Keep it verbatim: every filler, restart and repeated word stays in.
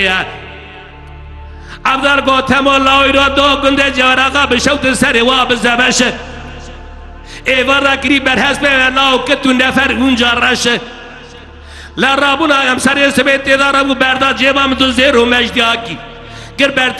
افضل گوتم الله را دو گنده جارقا بشوت سر و بزبشه ایوان را گری بر حسب الله که تو نفر اونجا رشه لرابون آیم سر سبیت دارم و برداد جیبام تو زیر و مجدیاکی گر بر